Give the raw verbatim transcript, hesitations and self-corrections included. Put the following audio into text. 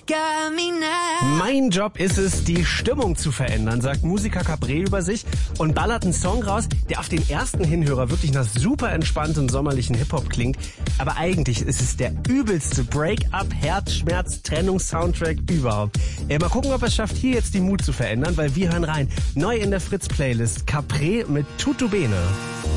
Mein Job ist es, die Stimmung zu verändern, sagt Musiker Cabré über sich und ballert einen Song raus, der auf den ersten Hinhörer wirklich nach super entspannten sommerlichen Hip-Hop klingt. Aber eigentlich ist es der übelste Break-up, Herzschmerz, Trennungs-Soundtrack überhaupt. Äh, mal gucken, ob er es schafft, hier jetzt die Mut zu verändern, weil wir hören rein. Neu in der Fritz-Playlist Cabré mit Tutu Bene.